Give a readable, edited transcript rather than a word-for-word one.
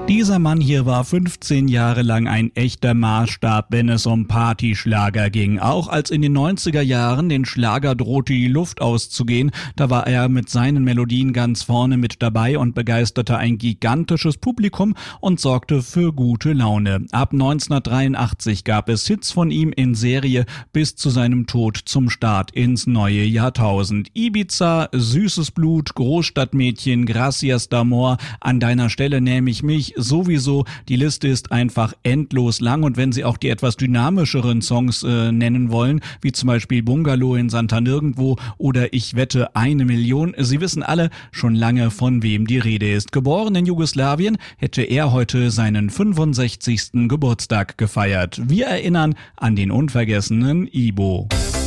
Dieser Mann hier war 15 Jahre lang ein echter Maßstab, wenn es um Partyschlager ging. Auch als in den 90er Jahren den Schlager drohte die Luft auszugehen, da war er mit seinen Melodien ganz vorne mit dabei und begeisterte ein gigantisches Publikum und sorgte für gute Laune. Ab 1983 gab es Hits von ihm in Serie bis zu seinem Tod zum Start ins neue Jahrtausend. Ibiza, Süßes Blut, Großstadtmädchen, Gracias d'Amor, An deiner Stelle nähm ich mich, sowieso. Die Liste ist einfach endlos lang und wenn Sie auch die etwas dynamischeren Songs nennen wollen, wie zum Beispiel Bungalow in Santa Nirgendwo oder Ich wette 1 Million, Sie wissen alle schon lange, von wem die Rede ist. Geboren in Jugoslawien, hätte er heute seinen 65. Geburtstag gefeiert. Wir erinnern an den unvergessenen Ibo.